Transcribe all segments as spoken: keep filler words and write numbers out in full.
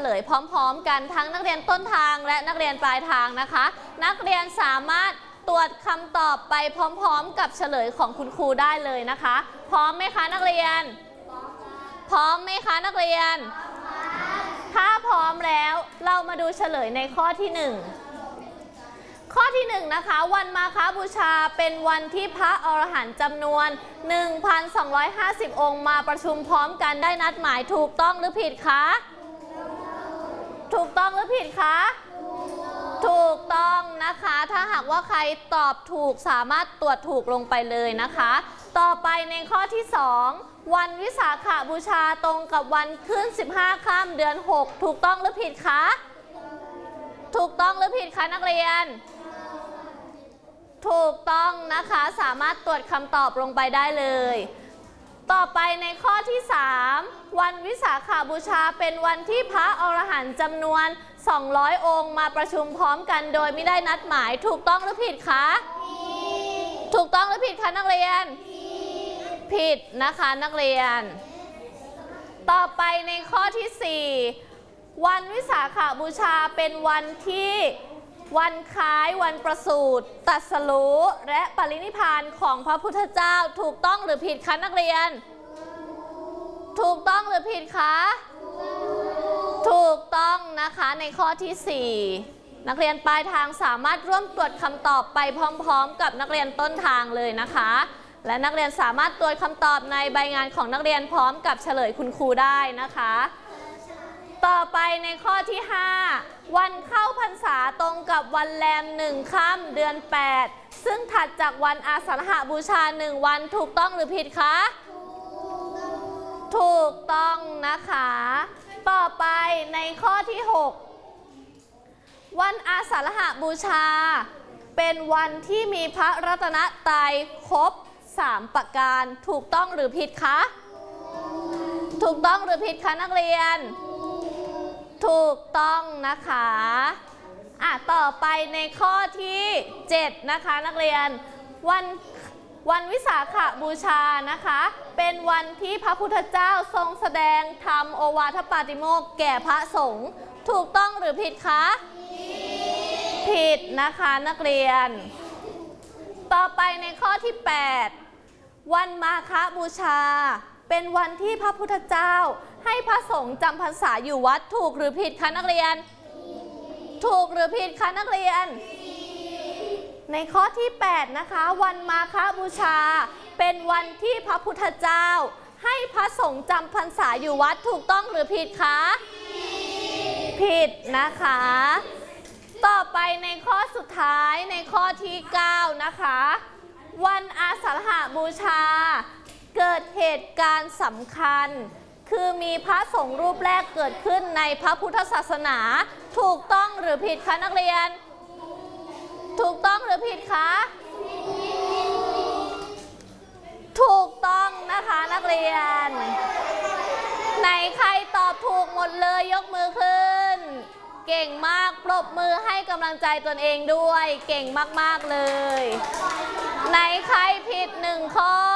ลยพร้อมๆกันทั้งนักเรียนต้นทางและนักเรียนปลายทางนะคะนักเรียนสามารถตรวจคำตอบไปพร้อมๆกับเฉลยของคุณครูได้เลยนะคะพร้อมไหมคะนักเรียนพร้อมไหมคะนักเรียนถ้าพร้อมแล้วเรามาดูเฉลยในข้อที่หนึ่งข้อที่หนึ่งนะคะวันมาฆบูชาเป็นวันที่พระอรหันต์จำนวน หนึ่งพันสองร้อยห้าสิบ องค์มาประชุมพร้อมกันได้นัดหมายถูกต้องหรือผิดคะถูกต้องหรือผิดคะถูกต้องนะคะถ้าหากว่าใครตอบถูกสามารถตรวจถูกลงไปเลยนะคะต่อไปในข้อที่สองวันวิสาขบูชาตรงกับวันขึ้นสิบห้าค่ำเดือนหกถูกต้องหรือผิดคะถูกต้องหรือผิดคะนักเรียนถูกต้องนะคะสามารถตรวจคำตอบลงไปได้เลยต่อไปในข้อที่สามวันวิสาขบูชาเป็นวันที่พระอรหันต์จำนวนสองร้อยองค์มาประชุมพร้อมกันโดยไม่ได้นัดหมายถูกต้องหรือผิดคะถูกต้องหรือผิดคะนักเรียนผิดนะคะนักเรียนต่อไปในข้อที่สี่วันวิสาขบูชาเป็นวันที่วันคล้ายวันประสูติตรัสรู้และปรินิพพานของพระพุทธเจ้าถูกต้องหรือผิดคะนักเรียนถูกต้องหรือผิดคะถูกต้องนะคะในข้อที่สี่นักเรียนปลายทางสามารถร่วมตรวจคำตอบไปพร้อมๆกับนักเรียนต้นทางเลยนะคะและนักเรียนสามารถตรวจคำตอบในใบงานของนักเรียนพร้อมกับเฉลยคุณครูได้นะคะต่อไปในข้อที่ห้าวันเข้าพรรษาตรงกับวันแรมหนึ่งค่ำเดือนแปดซึ่งถัดจากวันอาสาฬหบูชาหนึ่งวันถูกต้องหรือผิดคะถูกต้องนะคะต่อไปในข้อที่หกวันอาสาฬหบูชาเป็นวันที่มีพระรัตนตรัยครบสามประการถูกต้องหรือผิดคะถูกต้องหรือผิดคะนักเรียนถูกต้องนะคะอ่ะต่อไปในข้อที่เจ็ดนะคะนักเรียนวันวันวิสาขบูชานะคะเป็นวันที่พระพุทธเจ้าทรงแสดงธรรมโอวาทปาติโมกข์แก่พระสงฆ์ถูกต้องหรือผิดคะผิดนะคะนักเรียนต่อไปในข้อที่แปดวันมาฆบูชาเป็นวันที่พระพุทธเจ้าให้พระสงฆ์จำพรรษาอยู่วัดถูกหรือผิดคะนักเรียนถูกหรือผิดคะนักเรียนในข้อที่แปดนะคะวันมาฆบูชาเป็นวันที่พระพุทธเจ้าให้พระสงฆ์จำพรรษาอยู่วัดถูกต้องหรือผิดคะผิดนะคะต่อไปในข้อสุดท้ายในข้อที่เก้านะคะวันอาสาฬหบูชาเกิดเหตุการณ์สำคัญคือมีพระสงฆ์รูปแรกเกิดขึ้นในพระพุทธศาสนาถูกต้องหรือผิดคะนักเรียนถูกต้องหรือผิดคะถูกต้องนะคะนักเรียนไหนใครตอบถูกหมดเลยยกมือขึ้นเก่งมากปรบมือให้กำลังใจตนเองด้วยเก่งมากๆเลยไหนใครผิดหนึ่งข้อ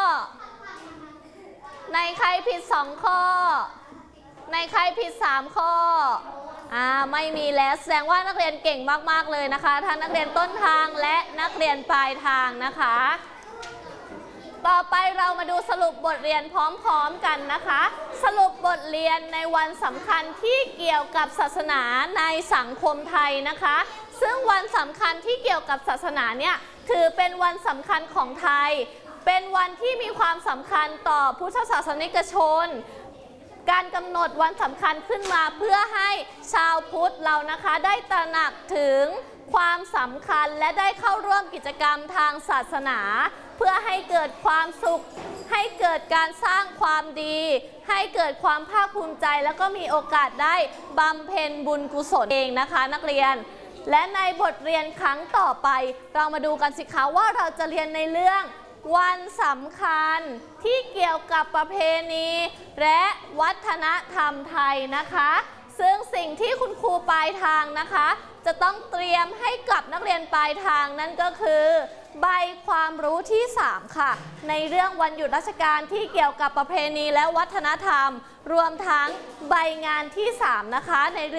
ในใครผิดสองข้อในใครผิดสามข้ออ่าไม่มีแล้วแสดงว่านักเรียนเก่งมากๆเลยนะคะทั้งนักเรียนต้นทางและนักเรียนปลายทางนะคะต่อไปเรามาดูสรุปบทเรียนพร้อมๆกันนะคะสรุปบทเรียนในวันสำคัญที่เกี่ยวกับศาสนาในสังคมไทยนะคะซึ่งวันสำคัญที่เกี่ยวกับศาสนาเนี่ยถือเป็นวันสำคัญของไทยเป็นวันที่มีความสำคัญต่อพุทธศาสนิกชนการกำหนดวันสำคัญขึ้นมาเพื่อให้ชาวพุทธเรานะคะได้ตระหนักถึงความสำคัญและได้เข้าร่วมกิจกรรมทางศาสนาเพื่อให้เกิดความสุขให้เกิดการสร้างความดีให้เกิดความภาคภูมิใจแล้วก็มีโอกาสได้บำเพ็ญบุญกุศลเองนะคะนักเรียนและในบทเรียนครั้งต่อไปเรามาดูกันสิคะว่าเราจะเรียนในเรื่องวันสำคัญที่เกี่ยวกับประเพณีและวัฒนธรรมไทยนะคะซึ่งสิ่งที่คุณครูปลายทางนะคะจะต้องเตรียมให้กับนักเรียนปลายทางนั่นก็คือใบความรู้ที่สามค่ะในเรื่องวันหยุดราชการที่เกี่ยวกับประเพณีและวัฒนธรรมรวมทั้งใบงานที่สามนะคะใน